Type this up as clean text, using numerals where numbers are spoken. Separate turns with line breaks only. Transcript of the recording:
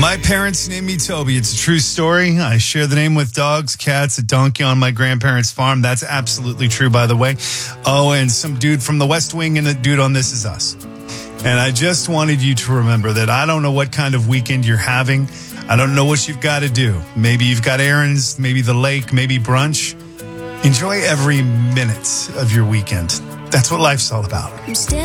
My parents named me Toby. It's a true story. I share the name with dogs, cats, a donkey on my grandparents' farm. That's absolutely true, by the way. Oh, and some dude from the West Wing and a dude on This Is Us. And I just wanted you to remember that I don't know what kind of weekend you're having. I don't know what you've got to do. Maybe you've got errands, maybe the lake, maybe brunch. Enjoy every minute of your weekend. That's what life's all about.